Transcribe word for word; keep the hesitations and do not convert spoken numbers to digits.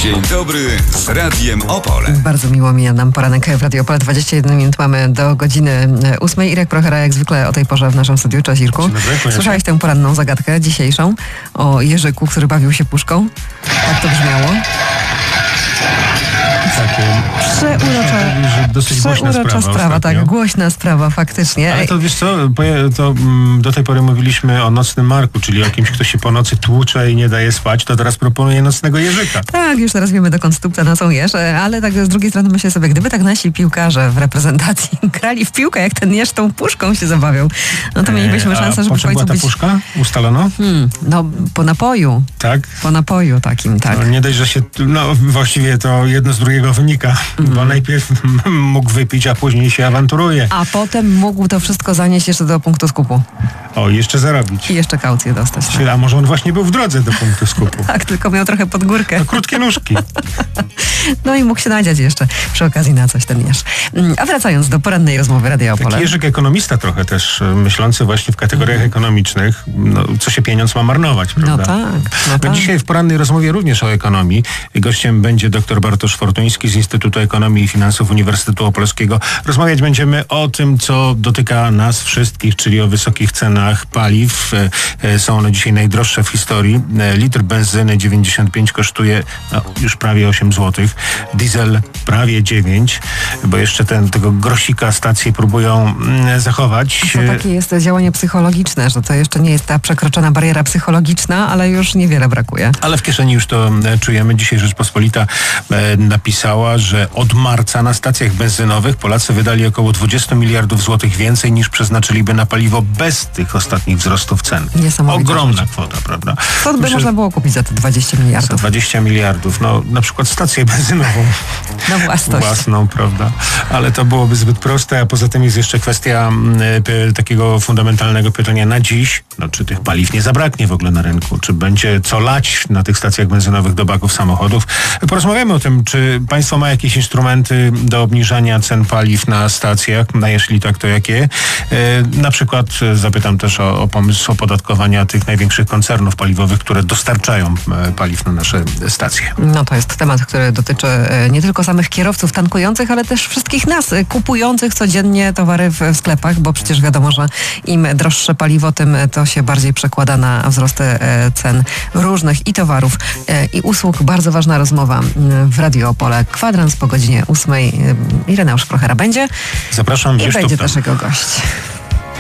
Dzień dobry z Radiem Opole. Bardzo miło mija nam poranek w Radio Opole. dwadzieścia jeden minut mamy do godziny ósmej. Irek Prochera jak zwykle o tej porze w naszym studiu. Cześć, Irku. Słyszałeś tę poranną zagadkę dzisiejszą o jeżyku, który bawił się puszką? Tak to brzmiało. Przeurocza, dosyć przeurocza sprawa, sprawa tak, głośna sprawa faktycznie. Ale to wiesz co, to do tej pory mówiliśmy o nocnym Marku, czyli o kimś, kto się po nocy tłucze i nie daje spać, to teraz proponuje nocnego jeżyka. Tak, już teraz wiemy, dokąd stópce nocą jeż, ale tak z drugiej strony myślę sobie, gdyby tak nasi piłkarze w reprezentacji grali w piłkę, jak ten jeż tą puszką się zabawiał, no to mielibyśmy szansę, żeby w końcu była ta być... puszka? Ustalono? Hmm, no, po napoju. Tak? Po napoju takim, tak. No, nie dość, że się, no właściwie to jedno z drugiego wynika, mm. bo najpierw mógł wypić, a później się awanturuje. A potem mógł to wszystko zanieść jeszcze do punktu skupu. O, jeszcze zarobić. I jeszcze kaucję dostać. Tak. A może on właśnie był w drodze do punktu skupu. Tak, tylko miał trochę pod górkę. No, krótkie nóżki. No i mógł się nadziać jeszcze przy okazji na coś ten jeż. A wracając do porannej rozmowy Radia Opole. Taki jeżyk ekonomista trochę też, myślący właśnie w kategoriach mm. ekonomicznych, no, co się pieniądz ma marnować, prawda? No tak. No no tak. Dzisiaj w porannej rozmowie również o ekonomii. Gościem będzie dr Bartosz Fortuński z Instytutu Ekonomii i Finansów Uniwersytetu Opolskiego. Rozmawiać będziemy o tym, co dotyka nas wszystkich, czyli o wysokich cenach paliw. Są one dzisiaj najdroższe w historii. Litr benzyny dziewięćdziesiąt pięć kosztuje no, już prawie osiem złotych. Diesel prawie dziewięć, bo jeszcze ten, tego grosika stacje próbują zachować. To takie jest działanie psychologiczne, że to jeszcze nie jest ta przekroczona bariera psychologiczna, ale już niewiele brakuje. Ale w kieszeni już to czujemy. Dzisiaj Rzeczpospolita napisała, że od marca na stacjach benzynowych Polacy wydali około dwadzieścia miliardów złotych więcej niż przeznaczyliby na paliwo bez tych ostatnich wzrostów cen. Ogromna kwota, prawda? Co by Myślę, można było kupić za te dwadzieścia miliardów? Za dwadzieścia miliardów. No na przykład stację benzynową. Na własność. Własną, prawda? Ale to byłoby zbyt proste, a poza tym jest jeszcze kwestia y, takiego fundamentalnego pytania na dziś. No, czy tych paliw nie zabraknie w ogóle na rynku? Czy będzie co lać na tych stacjach benzynowych do baków samochodów? Porozmawiamy o tym, czy państwo ma jakieś instrumenty do obniżania cen paliw na stacjach, a jeśli tak, to jakie? Y, na przykład zapytam też o, o pomysł opodatkowania tych największych koncernów paliwowych, które dostarczają y, paliw na nasze stacje. No to jest temat, który dotyczy y, nie tylko samych kierowców tankujących, ale też wszystkich nas, y, kupujących codziennie towary w, w sklepach, bo przecież wiadomo, że im droższe paliwo, tym to się bardziej przekłada na wzrosty y, cen różnych i towarów, y, i usług. Bardzo ważna rozmowa y, w Radio Opole. Kwadrans po godzinie ósmej. Y, Ireneusz Prochera będzie. Zapraszam. I będzie też jego gość.